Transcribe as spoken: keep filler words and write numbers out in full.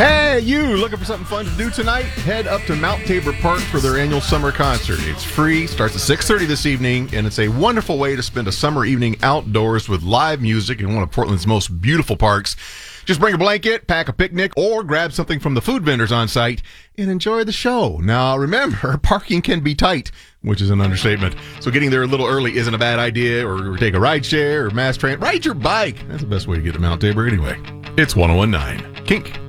Hey, you looking for something fun to do tonight? Head up to Mount Tabor Park for their annual summer concert. It's free, starts at six thirty this evening, and it's a wonderful way to spend a summer evening outdoors with live music in one of Portland's most beautiful parks. Just bring a blanket, pack a picnic, or grab something from the food vendors on site and enjoy the show. Now, remember, parking can be tight, which is an understatement. So getting there a little early isn't a bad idea, or take a ride share or mass train. Ride your bike. That's the best way to get to Mount Tabor anyway. It's one oh one point nine Kink.